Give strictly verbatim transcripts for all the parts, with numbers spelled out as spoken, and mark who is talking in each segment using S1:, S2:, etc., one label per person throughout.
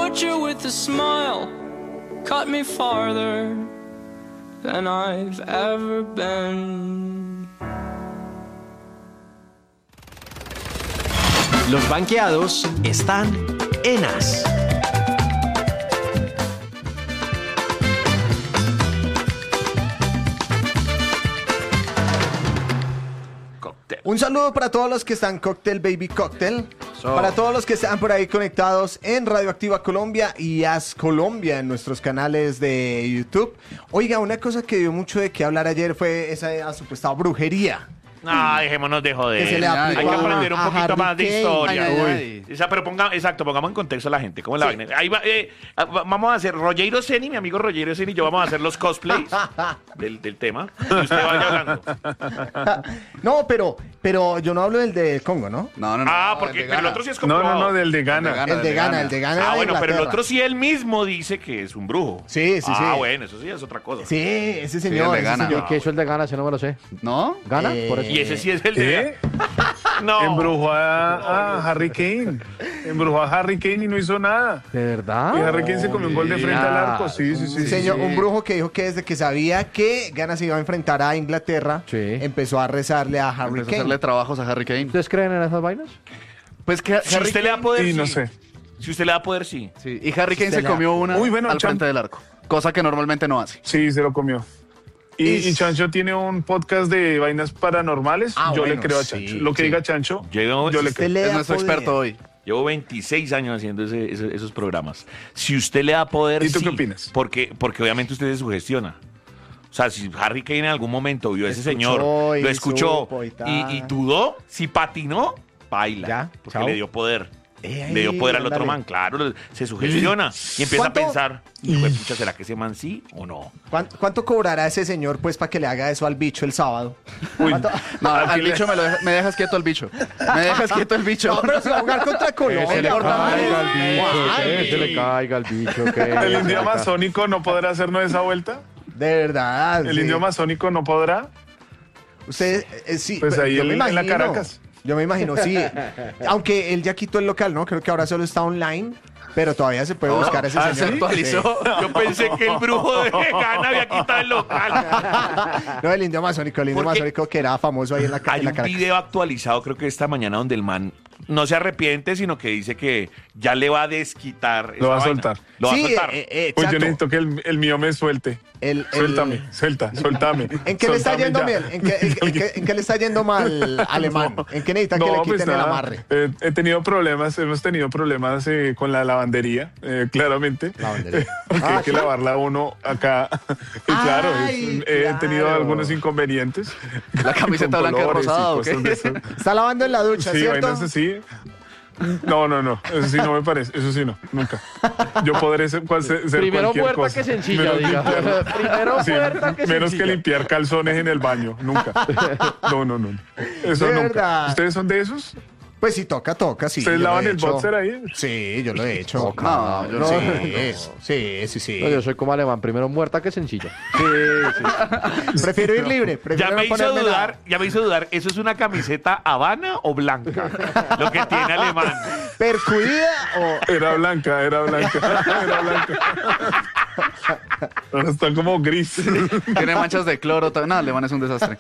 S1: torture with a smile cut me farther than I've ever been.
S2: Los banqueados están en As.
S3: Un saludo para todos los que están Cocktail Baby Cocktail. So. Para todos los que están por ahí conectados en Radioactiva Colombia y As Colombia en nuestros canales de YouTube. Oiga, una cosa que dio mucho de qué hablar ayer fue esa supuesta brujería.
S4: No, dejémonos de joder.
S3: Que se le
S4: Hay que aprender un
S3: a
S4: poquito
S3: Harry
S4: más de
S3: Kane.
S4: historia.
S3: Ay,
S4: Uy. Esa, pero ponga, exacto, pongamos en contexto a la gente. ¿Cómo es la
S3: Sí.
S4: vaina? Ahí va, eh, vamos a hacer, Rogero Seni, mi amigo Rogero Seni y yo vamos a hacer los cosplays del, del tema. Y usted vaya hablando.
S3: No, pero, pero yo no hablo del de Congo, ¿no?
S5: No, no, no.
S4: Ah, porque
S5: el de
S4: pero el
S5: Ghana.
S4: otro sí es
S6: No,
S4: comprobado.
S6: no, no, del de Ghana.
S5: El de Ghana.
S3: El de Ghana, el de Ghana.
S4: Ah,
S3: de
S4: bueno, pero el
S3: Inglaterra.
S4: otro sí él mismo dice que es un brujo.
S3: Sí, sí, sí.
S4: Ah, bueno, eso sí es otra cosa.
S3: Sí, ese señor.
S5: el de
S3: ese
S5: Ghana.
S3: señor.
S7: ¿Qué hizo el de Ghana? Si no me lo sé.
S5: ¿No?
S7: ¿Gana?
S3: Eh,
S7: Por eso.
S4: Y ese sí es el de...
S6: ¿Eh?
S4: No.
S6: Embrujó a, a Harry Kane. Embrujó a Harry Kane y no hizo nada.
S7: ¿De verdad?
S6: Y Harry Kane se comió un gol de frente al arco. Sí, sí, sí.
S3: Sí, señor,
S7: sí.
S3: un brujo que dijo que desde que sabía que Ghana se iba a enfrentar a Inglaterra,
S7: Sí.
S3: empezó a rezarle a Harry
S5: Empezó a
S3: Kane.
S5: hacerle trabajos a Harry Kane.
S7: ¿Ustedes creen en esas vainas?
S5: Pues que
S4: Si
S5: Harry
S4: usted le da poder,
S6: Y no
S4: sí.
S6: sé.
S4: Si usted le da poder, sí.
S5: Sí, y Harry Kane
S3: Se
S5: se
S3: le-
S5: comió una
S6: Uy, bueno,
S5: al
S6: Chan-
S5: frente del arco. Cosa que normalmente no hace.
S6: Sí, se lo comió. Y,
S3: Y-
S6: y Chancho tiene un podcast de vainas paranormales.
S3: Ah,
S6: yo
S3: bueno,
S6: le creo a
S3: sí,
S6: Chancho. Lo que
S3: sí.
S6: diga Chancho,
S4: Yo-
S6: yo le
S3: Usted
S6: creo.
S3: le
S5: Es
S3: da
S5: nuestro
S3: poder.
S5: experto hoy.
S4: Llevo veintiséis años haciendo ese- ese- esos programas. Si usted le da poder,
S6: ¿Y tú
S4: sí,
S6: qué opinas?
S4: Porque, porque obviamente usted se sugestiona. O sea, si Harry Kane en algún momento vio a ese
S3: Escuchó
S4: señor,
S3: y
S4: lo escuchó
S3: supo y tal.
S4: y, y dudó, si patinó, baila.
S3: Ya,
S4: porque
S3: chao.
S4: le dio poder.
S3: Eh,
S4: le dio poder al otro
S3: ándale.
S4: man, claro, lo- se sugestiona y empieza
S3: ¿Cuánto?
S4: a pensar, hijo de pucha, ¿será que ese man sí o no?
S3: ¿Cuán- ¿Cuánto cobrará ese señor pues para que le haga eso al bicho el sábado? ¿Cuánto?
S5: No,
S6: Al
S5: al
S6: que le-
S5: bicho me, lo deja- me dejas quieto el bicho. Me dejas quieto el bicho.
S3: No, pero se va a jugar contra
S7: Que se le
S3: Colombia.
S7: caiga el bicho,
S3: Ay.
S7: que se le caiga el bicho. Que
S6: El indio amazónico no podrá hacernos esa vuelta.
S3: De verdad.
S6: El
S3: sí.
S6: indio amazónico no podrá.
S3: Usted, eh, sí.
S6: Pues ahí
S3: yo
S6: en-
S3: me
S6: en la
S3: imagino.
S6: Caracas.
S3: Yo me imagino, sí. Aunque él ya quitó el local, ¿no? Creo que ahora solo está online. Pero todavía se puede buscar a ese
S6: ah,
S3: señor.
S6: ¿sí?
S5: Actualizó.
S4: Yo pensé que el brujo de Ghana había quitado el local.
S3: No, el indio amazónico, el indio
S4: Porque
S3: amazónico que era famoso ahí en la, ca-
S4: Hay
S3: en la
S4: un
S3: Caracas.
S4: video actualizado, creo que esta mañana, donde el man no se arrepiente, sino que dice que ya le va a desquitar. esa
S6: Lo va a
S4: vaina.
S6: soltar.
S4: Lo va
S3: Sí,
S4: a soltar.
S3: eh, eh,
S6: Pues yo
S3: exacto.
S6: necesito que el, el mío me suelte.
S3: El- el-
S6: Suéltame, suelta, suéltame.
S3: ¿En qué le está
S6: Suéltame
S3: yendo
S6: ya.
S3: bien? ¿En qué, en- en qué- en qué le está yendo mal alemán? ¿En qué necesita que le
S6: pues
S3: quiten el
S6: nada,
S3: amarre?
S6: eh, he tenido problemas, hemos tenido problemas eh, con la lavandería, eh, claramente.
S3: Lavandería.
S6: Porque
S3: Ah,
S6: hay que
S3: ¿sí?
S6: lavarla uno acá. Y claro, es-
S3: Ay,
S6: he tenido
S3: claro.
S6: algunos inconvenientes.
S5: La camiseta
S6: con
S5: blanca y
S6: colores y
S5: rosada, ¿o
S6: cosas
S5: qué?
S6: de eso.
S3: Está lavando en la ducha,
S6: Sí,
S3: ¿cierto?
S6: vainas así. No, no, no, eso sí no me parece, eso sí no, nunca. Yo podré ser, cual- ser
S7: Primero
S6: cualquier
S7: muerta
S6: cosa.
S7: que sencilla,
S6: Menos
S7: diga.
S6: limpiar-
S7: Primero
S6: Sí,
S7: muerta que
S6: menos
S7: sencilla.
S6: que limpiar calzones en el baño, nunca. No, no, no. Eso
S3: De
S6: nunca.
S3: verdad.
S6: ¿Ustedes son de esos?
S3: Pues sí, toca, toca, sí.
S6: ¿Ustedes
S3: yo lo
S6: lavan
S3: he
S6: el
S3: hecho.
S6: boxer ahí?
S3: Sí, yo lo he hecho.
S5: No, yo no.
S3: sí, sí, sí, sí.
S7: No, yo soy como alemán, primero muerta que sencilla.
S3: Prefiero ir libre.
S4: Ya
S3: Prefiero
S4: me
S3: no
S4: hizo
S3: ponerme
S4: dudar,
S3: nada.
S4: ya me hizo dudar, ¿eso es una camiseta habana o blanca? Lo que tiene alemán.
S3: ¿Percudida o...?
S6: Era blanca, era blanca, era blanca. Ahora está como gris.
S5: Tiene manchas de cloro. todo- No, alemán es un desastre.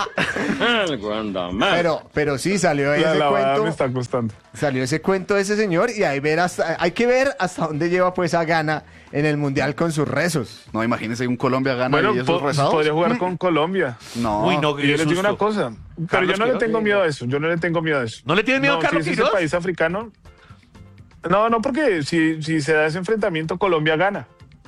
S3: Pero, pero sí, salió
S6: La
S3: ese
S6: lavada
S3: cuento.
S6: me está costando.
S3: Salió ese cuento de ese señor y ahí ver hasta, hay que ver hasta dónde lleva pues a Ghana en el Mundial con sus rezos.
S5: No, imagínense un Colombia gana
S6: Bueno,
S5: y esos
S6: po-
S5: rezados.
S6: podría jugar con Colombia.
S5: No.
S4: Uy, no,
S6: Y yo
S4: qué
S6: les digo una
S4: susto.
S6: cosa, pero
S4: Carlos
S6: yo no le
S4: Queiroz.
S6: tengo miedo a eso, yo no le tengo miedo a eso.
S4: ¿No le tienes miedo a
S6: No,
S4: Carlos
S6: si es ese
S4: Queiroz?
S6: país africano. No, no, porque si, si se da ese enfrentamiento, Colombia gana.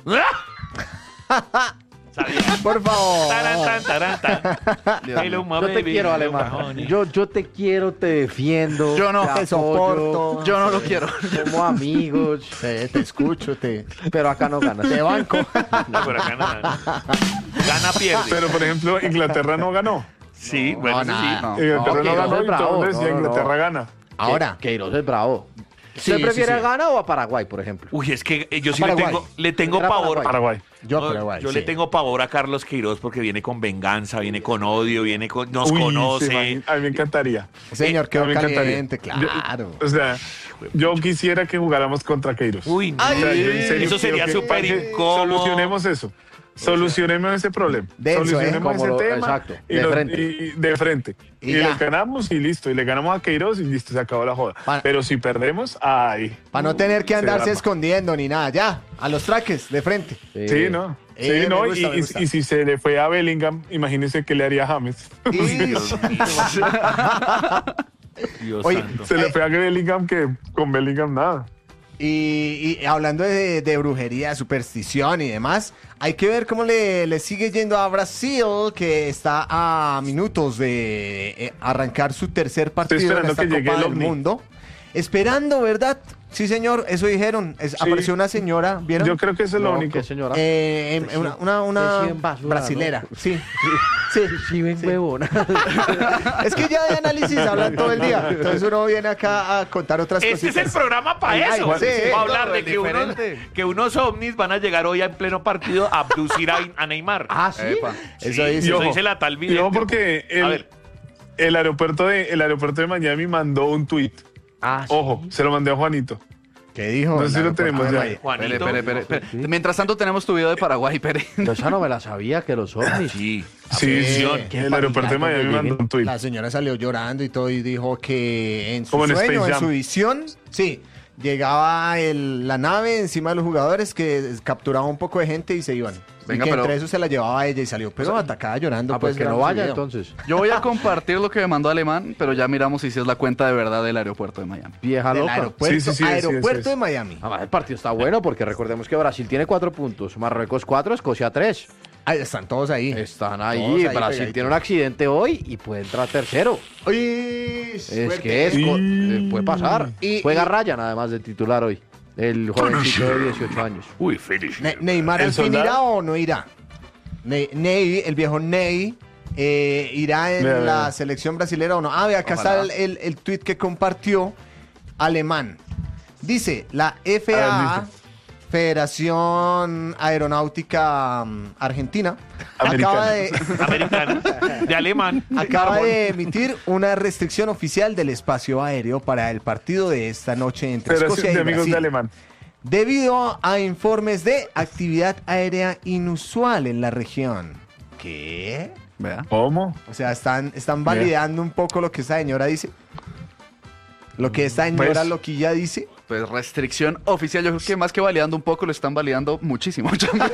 S4: Sabía.
S3: Por favor.
S4: Taran, tan, taran, tan.
S5: Dios
S4: Hello,
S5: mío.
S4: my
S7: Yo te
S4: baby,
S7: quiero,
S4: hello,
S7: alemán.
S4: mahoney.
S7: Yo, yo te quiero, te defiendo.
S5: Yo no.
S7: te
S3: Te
S7: apoyo,
S3: soporto.
S5: Yo no lo quiero.
S7: Somos amigos.
S3: Te, te escucho, te,
S7: Pero acá no ganas.
S3: te banco.
S4: No, pero acá no, no. Gana, pierde.
S6: Pero, por ejemplo, Inglaterra no ganó.
S4: Sí, bueno,
S3: no,
S4: sí.
S3: nada.
S5: No.
S6: Inglaterra no,
S7: Queiroz
S6: ganó
S7: es
S6: y todo el
S7: bravo,
S6: mundo decía
S7: no, no,
S6: Inglaterra
S7: no.
S6: gana.
S3: Ahora,
S7: Queiroz es bravo. ¿Usted
S3: Sí,
S7: prefiere
S3: sí,
S7: a
S3: sí.
S7: Ghana o a Paraguay, por ejemplo?
S4: Uy, es que eh, yo sí le
S3: Paraguay.
S4: tengo, le tengo
S7: Era
S4: pavor.
S7: Paraguay.
S6: Paraguay.
S3: Yo,
S4: No,
S3: pero igual,
S4: yo
S3: sí.
S4: le tengo pavor a Carlos Queiroz porque viene con venganza, viene con odio, viene con, nos
S6: Uy,
S4: conoce.
S6: se imagina- a mí me encantaría.
S3: Señor,
S6: A
S3: quedó
S6: mí me encantaría.
S3: caliente, claro.
S6: Yo- o sea, yo quisiera que jugáramos contra Queiroz.
S4: Uy, no.
S6: O sea, yo en serio
S4: Eso sería
S6: quiero que-
S4: súper
S6: que
S4: incómodo.
S6: Solucionemos eso. Solucionemos ese problema.
S3: Denso, ¿eh?
S6: Solucionemos
S7: Como
S6: ese
S7: lo-
S6: tema.
S7: exacto,
S6: y
S7: de
S6: lo-
S7: frente.
S6: Y, y de frente.
S3: Y
S6: Y,
S3: ya.
S6: le ganamos y listo. Y le ganamos a Queiroz y listo, se acabó la joda.
S3: Pa-
S6: Pero si perdemos, ay.
S3: Para no tener que
S6: se
S3: andarse
S6: arma.
S3: escondiendo ni nada. Ya, a los traques, de frente.
S6: Sí, ¿no? Sí,
S3: Eh, me
S6: ¿no?
S3: gusta,
S6: y,
S3: me
S6: y-
S3: gusta.
S6: y si se le fue a Bellingham, imagínense qué le haría a James.
S3: Y-
S4: Dios
S3: Oye,
S4: santo.
S6: Se le fue a Bellingham que con Bellingham nada.
S3: Y, y hablando de, de brujería, superstición y demás, hay que ver cómo le, le sigue yendo a Brasil, que está a minutos de eh, arrancar su tercer partido en
S6: esperando
S3: esta
S6: que llegue
S3: Copa
S6: el
S3: del
S6: ovni.
S3: Mundo. Esperando, ¿verdad? Sí, señor, eso dijeron. Es- Apareció una señora, ¿vieron?
S6: Yo creo que eso es lo
S7: No,
S6: único.
S7: ¿qué señora?
S3: Eh, em- una una, una
S7: Recién basura,
S3: brasilera,
S7: ¿no?
S3: sí. Sí,
S7: Sí, ven, huevona.
S3: es que ya de análisis hablan todo el día. Entonces uno viene acá a contar otras
S4: Este es
S3: cositas.
S4: el programa para
S3: Ay, ay,
S4: eso.
S3: sí.
S4: Para hablar de
S5: Todo
S4: que, uno-
S5: diferente.
S4: que unos ovnis van a llegar hoy en pleno partido a abducir a, a Neymar.
S7: Ah, ¿sí?
S5: Epa.
S3: Eso
S4: Sí,
S3: dice.
S6: Y
S4: eso
S6: ojo,
S4: dice la tal
S6: y
S4: vidente.
S6: ojo porque
S4: A
S6: el,
S4: ver.
S6: el aeropuerto de el aeropuerto de Miami mandó un tweet.
S7: Ah, sí.
S6: Ojo, se lo mandé a Juanito.
S3: ¿Qué dijo?
S6: No sé si
S3: el
S6: lo tenemos
S3: aeropuerto de
S6: ya.
S3: Miami?
S5: Pere,
S4: Juanito.
S5: pere, pere, pere. Mientras tanto tenemos tu video de Paraguay, Pere.
S7: Yo esa no me la sabía, que los ovnis.
S4: Sí.
S6: Sí, sí,
S3: qué
S6: el aeropuerto de Miami
S7: familiar,
S6: mandó un tweet.
S3: La señora salió llorando y todo y dijo que en su
S6: Como en
S3: sueño,
S6: Space
S3: en
S6: Jam.
S3: su visión, sí, llegaba el- la nave encima de los jugadores que capturaba un poco de gente y se iban.
S5: Venga,
S3: y que
S5: pero-
S3: entre eso se la llevaba a ella y salió, pero atacada llorando.
S7: Ah, pues que no
S3: grabando su
S7: vaya
S3: video.
S7: entonces.
S5: Yo voy a compartir lo que me mandó Alemán, pero ya miramos si sí es la cuenta de verdad del aeropuerto de Miami.
S7: Vieja
S3: Del
S7: loca.
S3: aeropuerto,
S6: Sí, sí, sí, sí,
S3: aeropuerto
S6: sí,
S3: de
S6: sí.
S3: Miami.
S7: Además, el partido está bueno porque recordemos que Brasil tiene cuatro puntos, Marruecos cuatro, Escocia tres.
S3: Ahí están todos ahí.
S7: Están
S3: Todos
S7: ahí.
S3: ahí
S7: Brasil
S3: pegaditos.
S7: tiene un accidente hoy y puede entrar tercero.
S3: Uy,
S7: Es
S3: suerte.
S7: que es, co- eh, puede pasar.
S3: Y-
S7: Juega
S3: y-
S7: Ryan además de titular hoy. El jovencito de dieciocho años.
S4: Uy, feliz.
S3: Ne- ¿Neymar
S6: ¿El
S3: al fin
S6: soldado?
S3: irá o no irá? Ne- Ney, el viejo Ney, eh, ¿irá en
S6: Vea, vea.
S3: la selección brasilera o no? Ah, ve, acá
S5: Ojalá.
S3: está el, el, el tweet que compartió Alemán. Dice, la F
S6: A
S3: A A,
S6: ver, dice.
S3: Federación Aeronáutica mm, Argentina,
S6: Americana.
S3: acaba de...
S4: Americano. De alemán.
S3: Acaba de emitir una restricción oficial del espacio aéreo para el partido de esta noche entre
S6: Pero
S3: Escocia
S6: de
S3: y
S6: amigos
S3: Brasil,
S6: de Alemán.
S3: debido a informes de actividad aérea inusual en la región. ¿Qué?
S5: Vea.
S6: ¿Cómo?
S3: O sea, están, están validando un poco lo que esta señora dice. Lo que esta señora
S6: Pues-
S3: loquilla dice.
S5: Pues restricción oficial, yo creo que más que validando un poco, lo están validando muchísimo.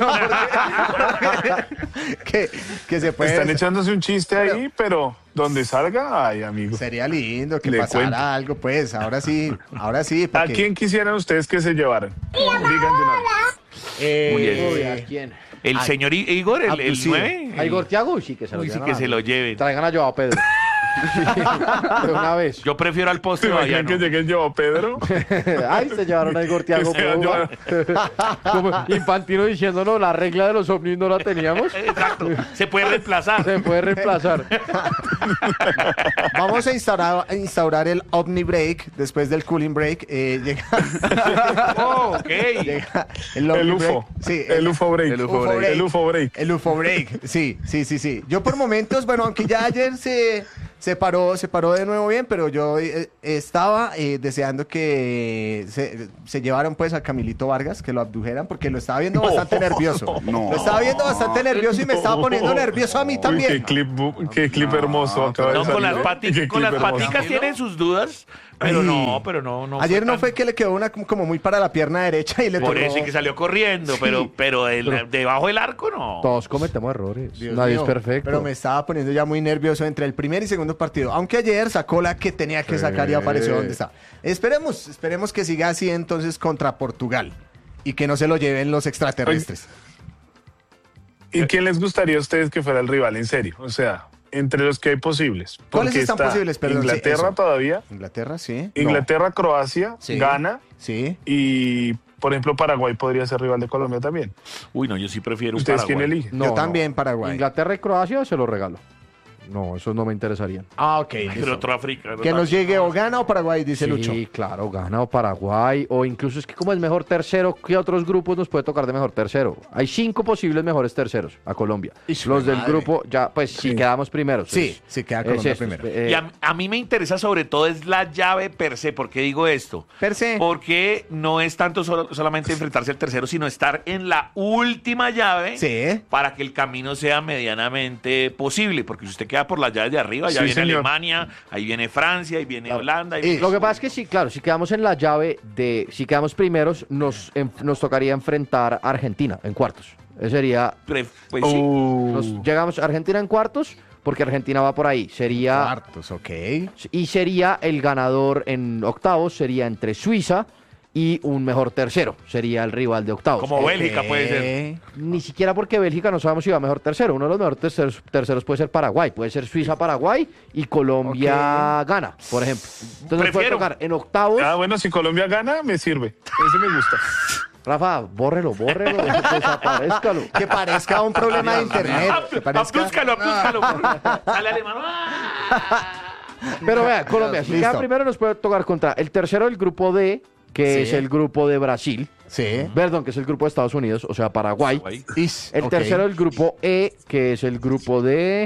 S3: que, que se puede.
S6: Están echándose un chiste ahí, pero donde salga, ay, amigo.
S3: Sería lindo que
S6: Le
S3: pasara
S6: cuento.
S3: algo, pues. Ahora sí, ahora sí.
S6: ¿A
S3: porque,
S6: quién quisieran ustedes que se llevaran? Digan de una vez.
S3: eh,
S4: Uy, el-
S7: Uy, ¿a quién?
S4: El
S3: Ay,
S4: señor I- Igor, el, el
S3: abducido.
S4: nueve.
S7: ¿A Igor Thiago? Sí, que se lo
S4: Uy, sí,
S7: lleven
S4: que
S7: a-
S4: se lo lleven.
S7: Traigan a Joao Pedro. De una vez.
S4: Yo prefiero al
S6: ¿Se
S4: poste
S6: imaginan que
S4: Bayano.
S6: llegue yo, Pedro?
S7: Ay, se llevaron a Igor Thiago.
S6: Que se
S7: ¿cómo va? Como Infantino diciéndonos la regla de los ovnis no la teníamos.
S4: Exacto. Se puede reemplazar.
S7: Se puede reemplazar.
S3: Vamos a instaurar, a instaurar el Omni Break después del Cooling Break. eh, llega,
S4: Oh, ok.
S3: llega el, Omni
S6: El U F O.
S3: Break. Sí,
S6: el U F O Break.
S5: el U F O
S3: break.
S6: El U F O Break.
S3: El U F O Break, sí, sí, sí, sí. Yo por momentos, bueno, aunque ya ayer se, se paró, se paró de nuevo bien, pero yo eh, estaba eh, deseando que se, se llevaran pues a Camilito Vargas, que lo abdujeran, porque lo estaba viendo bastante nervioso.
S5: No.
S3: Lo estaba viendo bastante nervioso y me estaba poniendo nervioso a mí
S6: Uy,
S3: también.
S6: qué clip, bu- qué clip hermoso acaba de
S4: No, con
S6: salir.
S4: las, pati-
S6: Qué
S4: con
S6: clip
S4: las
S6: hermoso.
S4: paticas tienen sus dudas, pero
S3: Ay.
S4: no, pero no, no.
S3: Ayer no
S4: tan-
S3: fue que le quedó una como como muy para la pierna derecha y le
S4: Por
S3: tocó-
S4: eso y que salió corriendo, pero, pero, el- debajo del arco no.
S7: Todos cometemos errores.
S3: Dios
S7: Nadie
S3: mío,
S7: es perfecto.
S3: Pero me estaba poniendo ya muy nervioso entre el primer y segundo partido. Aunque ayer sacó la que tenía que sacar y apareció donde está. Esperemos, esperemos que siga así entonces contra Portugal. Y que no se lo lleven los extraterrestres.
S6: ¿Y quién les gustaría a ustedes que fuera el rival, en serio? O sea, entre los que hay posibles.
S3: ¿Cuáles
S6: Porque
S3: están
S6: está
S3: posibles? Perdón, sí,
S6: Inglaterra
S3: eso.
S6: todavía.
S3: Inglaterra, sí.
S6: Inglaterra, Croacia,
S3: Sí.
S6: Ghana
S3: Sí.
S6: y, por ejemplo, Paraguay podría ser rival de Colombia también.
S4: Uy, no, yo sí prefiero un
S6: ¿Ustedes
S4: Paraguay.
S6: quién eligen?
S7: No,
S3: Yo
S7: no.
S3: también, Paraguay.
S7: Inglaterra y Croacia se lo regalo. No, esos no me interesarían.
S3: Ah, ok.
S4: Pero
S3: listo.
S4: otro africano.
S3: Que nos llegue o Ghana o Paraguay, dice Lucho.
S7: Sí, claro, gana o Paraguay, o incluso es que como es mejor tercero, ¿qué otros grupos nos puede tocar de mejor tercero? Hay cinco posibles mejores terceros a Colombia.
S3: Ish,
S7: Los del
S3: madre.
S7: grupo, ya, pues si quedamos primeros.
S3: Sí,
S7: es-
S3: sí, queda
S7: es
S3: Colombia
S7: esto,
S3: primero.
S7: eh,
S4: Y a, a mí me interesa sobre todo es la llave per se. ¿Por qué digo esto?
S3: Per se.
S4: Porque no es tanto solo- solamente enfrentarse al tercero, sino estar en la última llave
S3: Sí.
S4: para que el camino sea medianamente posible. Porque si usted queda por las llaves de arriba, ya
S6: Sí,
S4: viene
S6: señor.
S4: Alemania, ahí viene Francia, ahí viene Holanda. ahí
S3: Y-
S4: viene-
S7: Lo que pasa es que sí, claro, si quedamos en la llave de, si quedamos primeros, nos, en- nos tocaría enfrentar a Argentina en cuartos. Ese sería,
S4: Pre- Pues sí.
S6: Uh,
S7: nos, llegamos a Argentina en cuartos, porque Argentina va por ahí. Sería,
S3: Cuartos, ok.
S7: y sería el ganador en octavos, sería entre Suiza y un mejor tercero. Sería el rival de octavos.
S4: Como Bélgica puede ser.
S3: Eh,
S7: Ni siquiera porque Bélgica no sabemos si va mejor tercero. Uno de los mejores terceros, terceros puede ser Paraguay. Puede ser Suiza-Paraguay y Colombia-Gana, por ejemplo. Entonces nos puede
S4: Prefiero.
S7: tocar en octavos.
S6: ah, bueno, si Colombia gana, me sirve. Ese me gusta.
S7: Rafa, bórrelo, bórrelo, desaparezcalo.
S3: Que parezca un problema de internet. Que parezca...
S4: Aplúscalo, aplúscalo. Sale alemán. ¡Ah!
S7: Pero vea, Colombia, si
S3: Listo.
S7: queda primero nos puede tocar contra el tercero del grupo D, que
S3: Sí.
S7: es el grupo de Brasil.
S3: Sí.
S7: Perdón, que es el grupo de Estados Unidos, o sea, Paraguay.
S3: Ish,
S7: El
S3: ok.
S7: tercero del grupo E, que es el grupo de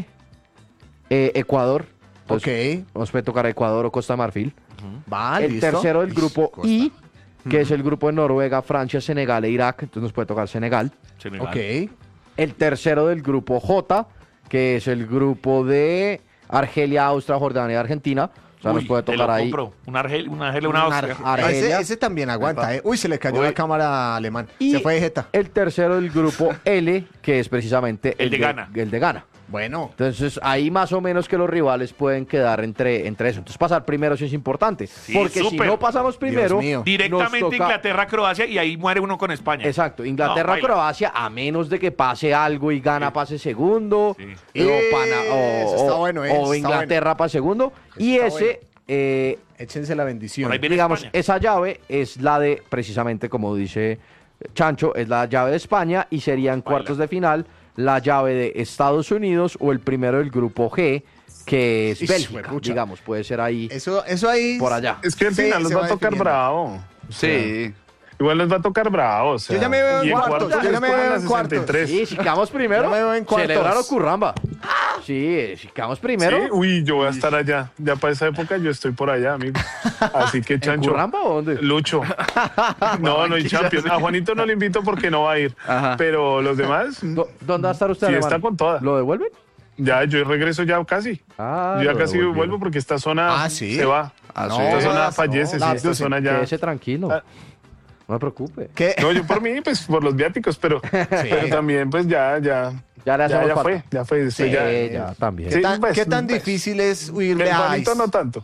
S7: eh, Ecuador. Entonces,
S3: Ok.
S7: nos puede tocar Ecuador o Costa de Marfil.
S3: Va,
S7: el
S3: listo.
S7: tercero del
S3: Ish,
S7: grupo
S3: Costa.
S7: I, que es el grupo de Noruega, Francia, Senegal e Irak. Entonces nos puede tocar Senegal.
S4: Senegal.
S3: Ok.
S7: El tercero del grupo J, que es el grupo de Argelia, Austria, Jordania y Argentina. O sea,
S4: Uy,
S7: nos puede
S4: te
S7: tocar
S4: lo
S7: ahí.
S4: compro. Una Argelia, una, Argelia, una
S7: Un
S4: Austria.
S7: Ar-
S3: Ese,
S7: Argelia.
S3: ese también aguanta, ¿eh? Uy, se le cayó
S4: Uy.
S3: la cámara alemán.
S7: Y
S3: Se fue de jeta.
S7: el tercero del grupo L, que es precisamente
S4: El de Ghana.
S7: El de Ghana.
S3: Bueno.
S7: Entonces, ahí más o menos que los rivales pueden quedar entre, entre eso. Entonces, pasar primero sí es importante. porque si
S4: súper.
S7: no pasamos primero,
S3: mío.
S4: Directamente
S7: nos toca-
S4: Inglaterra, Croacia y ahí muere uno con España.
S7: Exacto, Inglaterra,
S4: No, baila.
S7: Croacia, a menos de que pase algo y Ghana pase segundo,
S4: Sí.
S7: o,
S3: Eh,
S7: Pana- o-
S3: eso está
S7: o-
S3: bueno, eh,
S7: o
S3: eso está
S7: Inglaterra pase segundo. y
S3: está
S7: ese, eh,
S3: Échense la bendición.
S4: Por ahí viene
S7: digamos,
S4: España.
S7: esa llave es la de, precisamente como dice Chancho, es la llave de España y serían cuartos de final la llave de Estados Unidos o el primero del grupo G, que es
S3: Ish,
S7: Bélgica,
S3: huepucha.
S7: digamos, puede ser ahí
S3: Eso, eso ahí.
S7: por allá.
S6: Es que al
S3: Sí,
S6: final nos
S3: se
S6: va a
S3: va
S6: tocar
S3: definiendo.
S6: bravo.
S5: Sí.
S6: Igual nos va a tocar bravo. O sea,
S3: Yo ya me veo en
S6: y
S3: cuartos, yo ya me
S6: escogen
S3: veo
S6: la
S3: en cuartos.
S6: sesenta y tres.
S7: Sí, si quedamos primero,
S3: Yo me veo en cuartos.
S7: celebrar o curramba. Sí, si quedamos primero,
S6: Sí, uy, yo voy a estar allá. Ya para esa época yo estoy por allá, amigo. Así que,
S7: ¿en
S6: Chancho.
S7: curramba o dónde?
S6: Lucho. No, no hay Champions. A Juanito no le invito porque no va a ir.
S5: Ajá.
S6: Pero los demás,
S7: ¿Dó- ¿Dónde va a estar usted,
S6: sí,
S7: Alemán?
S6: está con toda.
S7: ¿Lo devuelven?
S6: ya yo regreso ya casi.
S7: Ah,
S6: yo ya
S7: lo
S6: casi
S7: devolvieron.
S6: vuelvo porque esta zona
S3: Ah, ¿sí?
S6: se va.
S5: Ah,
S3: No,
S5: sí.
S6: Esta zona
S3: no,
S6: fallece,
S3: la
S6: sí, esta
S3: abducen.
S6: zona ya.
S7: Quédese tranquilo.
S6: Ah.
S7: No se preocupe.
S3: ¿Qué?
S6: No, yo por mí, pues por los viáticos, pero, pero también, pues ya, ya.
S7: Ya le
S6: Ya,
S7: hacemos
S6: ya
S7: falta.
S6: fue, ya fue. estoy
S7: Sí,
S6: ya,
S7: ya, también.
S3: ¿Qué
S6: Sí,
S3: tan,
S6: pues,
S3: qué tan
S6: pues.
S3: difícil es huirle
S6: El
S3: a
S6: Juanito
S3: Ice?
S6: no tanto.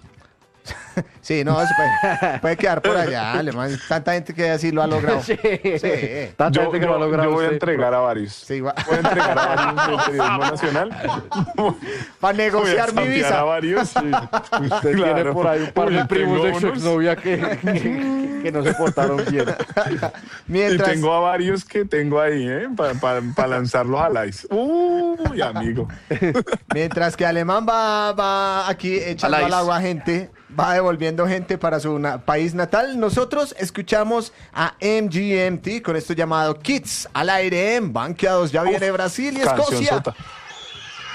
S3: Sí, no, se puede, puede quedar por allá, alemán. Tanta gente que así lo ha logrado.
S7: Sí.
S3: Sí.
S7: Tanta
S6: Yo,
S7: gente que
S6: yo-
S7: lo ha logrado
S6: yo voy a
S7: usted.
S6: entregar a varios.
S3: Sí, va-
S6: Voy a entregar a varios del periodismo nacional.
S3: para
S6: Voy a
S3: negociar mi
S6: zampear a
S3: visa.
S6: varios.
S7: Usted tiene
S6: Claro.
S7: por ahí un par
S6: Uy,
S7: de primos
S6: tengo
S7: de su
S6: unos.
S7: exnovia que, que, que no se portaron bien.
S6: Y
S3: Mientras,
S6: tengo a varios que tengo ahí, ¿eh? Para lanzarlos al ice. Uy, amigo.
S3: mientras que alemán va, va aquí echando
S5: Al
S3: al
S5: ice.
S3: agua gente, va devolviendo gente para su na- país natal. Nosotros escuchamos a M G M T con esto llamado Kids al aire en Banqueados. Ya viene Brasil y Escocia.
S6: Cancionzota.